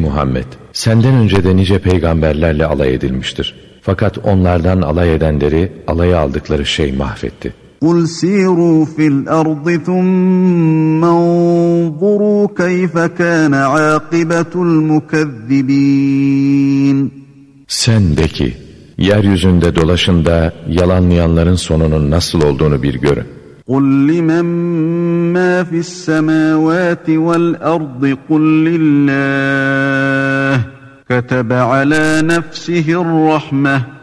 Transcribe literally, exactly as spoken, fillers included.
Muhammed, senden önce de nice peygamberlerle alay edilmiştir. Fakat onlardan alay edenleri alaya aldıkları şey mahvetti. قُلْ سِيرُوا فِي الْأَرْضِ ثُمَّ انظُرُوا كَيْفَ كَانَ عَاقِبَةُ الْمُكَذِّبِينَ. Sen de ki, yeryüzünde dolaşın da yalanlayanların sonunun nasıl olduğunu bir görün. قُلْ لِمَنْ مَا فِي السَّمَاوَاتِ وَالْأَرْضِ قُلْ لِلَّهِ كَتَبَ عَلَى نَفْسِهِ الرَّحْمَةِ